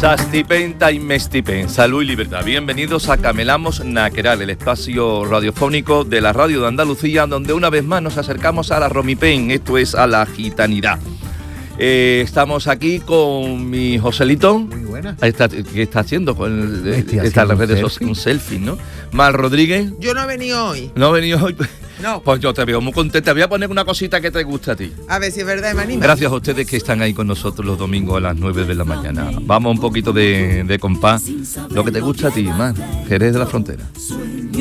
Sastipenta y mestipen, salud y libertad. Bienvenidos a Camelamos Naqueral, el espacio radiofónico de la radio de Andalucía, donde una vez más nos acercamos a la Romipen, esto es a la gitanidad. Estamos aquí con mi Joselito. Muy buena. ¿Qué está haciendo? Está en las redes sociales, un selfie, ¿no? Mar Rodríguez. Yo no he venido hoy. ¿No ha venido hoy? No. Pues yo te veo muy contenta. Voy a poner una cosita que te gusta a ti. A ver si es verdad, me anima. Gracias a ustedes que están ahí con nosotros los domingos a las 9 de la mañana. Vamos un poquito de compás. Lo que te gusta a ti, Mar, Jerez de la Frontera.